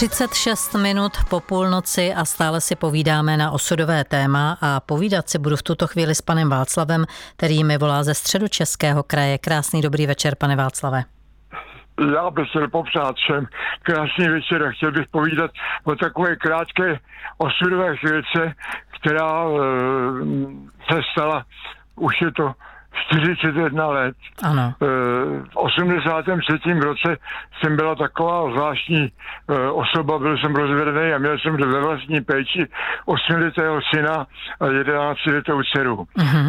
36 minut po půlnoci a stále si povídáme na osudové téma a povídat si budu v tuto chvíli s panem Václavem, který mi volá ze Středočeského kraje. Krásný dobrý večer, pane Václave. Já bych chtěl popřát všem krásný večer a chtěl bych povídat o takové krátké osudové chvílce, která se stala, už je to 41 let. Ano. V 83. roce jsem byla taková zvláštní osoba, byl jsem rozvedený a měl jsem ve vlastní péči 8letého syna a 11letou dceru.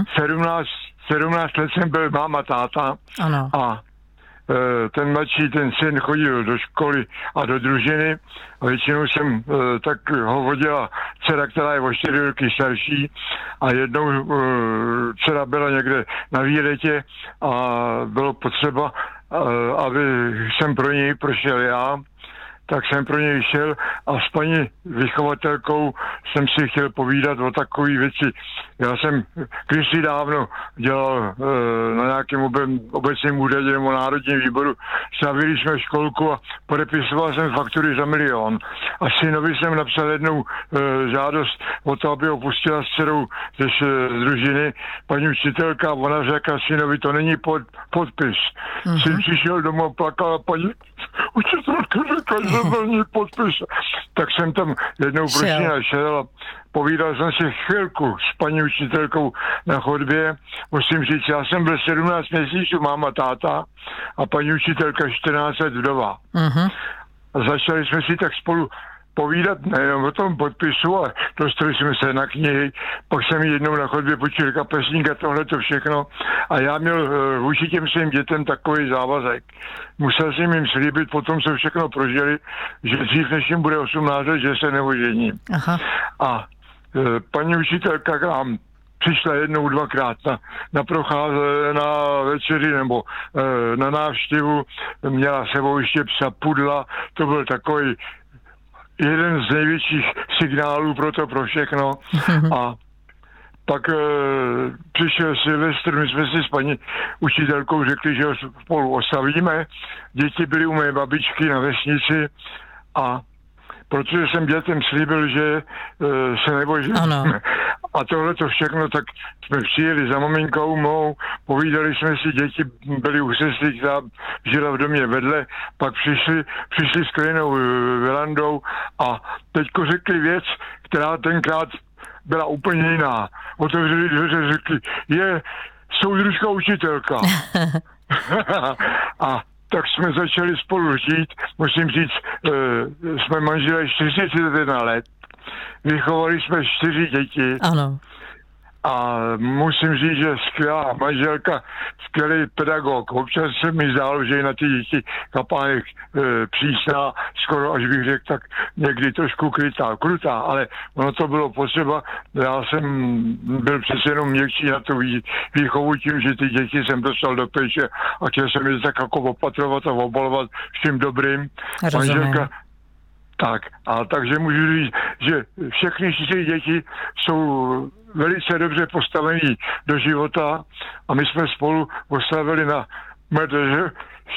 17 let jsem byl máma, táta. Ano. A ten mladší, ten syn chodil do školy a do družiny a většinou jsem tak ho vodila dcera, která je o 4 roky starší a jednou dcera byla někde na výletě a bylo potřeba, aby jsem pro něj prošel já, tak jsem pro něj šel a s paní vychovatelkou jsem si chtěl povídat o takové věci. Já jsem kdysi dávno dělal na nějakém obecním úřadě nebo národním výboru. Stavili jsme školku a podepisoval jsem faktury za 1 000 000. A synovi jsem napsal jednou žádost o to, aby ho pustila s dcerou z družiny. Paní učitelka, ona řekla synovi, to není podpis. Syn přišel domů a plakal a paní učitelka řekla, že to není podpis. Tak jsem tam jednou šel a povídal jsem si chvilku s paní učitelkou na chodbě. Musím říct, já jsem byl 17 měsíců máma, táta a paní učitelka 14 let vdova. A začali jsme si tak spolu povídat nejenom o tom podpisu, ale dostali jsme se na knihy, pak jsem jednou na chodbě počul kapesník a tohle to všechno a já měl vůči těm svým dětem takový závazek. Musel jsem jim slíbit potom, co všechno prožili, že dřív než jim bude 18 let, že se neožením. A paní učitelka k nám přišla jednou, dvakrát na večeři nebo na návštěvu, měla sebou ještě psa Pudla, to byl takový jeden z největších signálů pro všechno. A pak přišel Silvestr, my jsme si s paní učitelkou řekli, že ho spolu ostavíme. Děti byly u mé babičky na vesnici a protože jsem dětem slíbil, že se nebožím. A tohle to všechno, tak jsme přijeli za maminkou mou, povídali jsme si, děti byly u sestry, která žila v domě vedle, pak přišli s Klinou Velandou a teďko řekli věc, která tenkrát byla úplně jiná. Otevřeli dveře, řekli, je soudružka učitelka. A tak jsme začali spolu žít, musím říct, jsme manželé 41 let, vychovali jsme 4 děti. Ano. A musím říct, že skvělá manželka, skvělý pedagog. Občas se mi zdálo, že na ty děti kapánek přísná, skoro až bych řekl, tak někdy trošku krutá, ale ono to bylo potřeba. Já jsem byl přece jenom měkčí na tu výchovu tím, že ty děti jsem dostal do péče a chtěl jsem je tak jako opatrovat a obalovat vším dobrým. Rozumím. Manželka tak, a takže můžu říct, že všechny 4 děti jsou velice dobře postavení do života a my jsme spolu oslavili na Medeže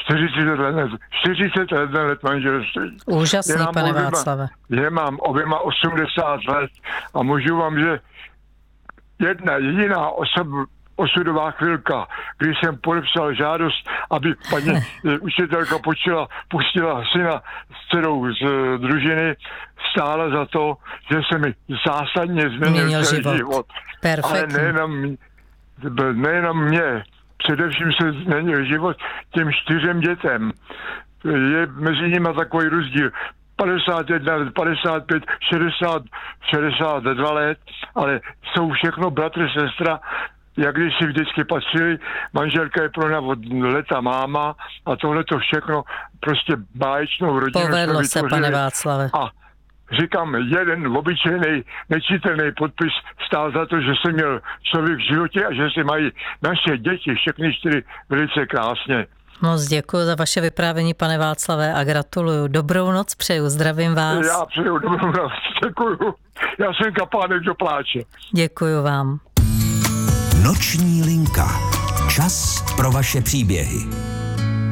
41 let manželství. Úžasný, pane Václave. Já mám oběma 80 let a můžu vám, že jedna jediná osudová chvilka, když jsem podepsal žádost, aby paní učitelka pustila syna s dcerou z družiny, stála za to, že se mi zásadně změnil celý život. Ale nejenom mě, především se změnil život těm 4 dětem. Je mezi nimi takový rozdíl. 51 let, 55, 60, 62 let, ale jsou všechno bratr, sestra, jak když si vždycky patřili, manželka je pro nás od leta máma a tohle to všechno prostě báječnou rodinu. Povedlo se, pane Václave. A říkám, jeden obyčejný, nečitelný podpis stál za to, že jsem měl člověk v životě a že si mají naše děti, všechny 4 velice krásně. Moc děkuji za vaše vyprávění, pane Václave, a gratuluju. Dobrou noc přeju, zdravím vás. Já přeju dobrou noc, děkuju. Já jsem kapánek do pláče. Děkuju vám. Noční linka. Čas pro vaše příběhy.